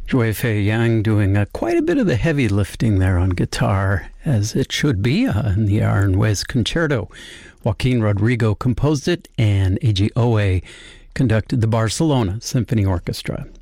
Joy Fei Yang doing quite a bit of the heavy lifting there on guitar, as it should be, in the Aranjuez Concerto. Joaquin Rodrigo composed it, and A.G. Owe conducted the Barcelona Symphony Orchestra.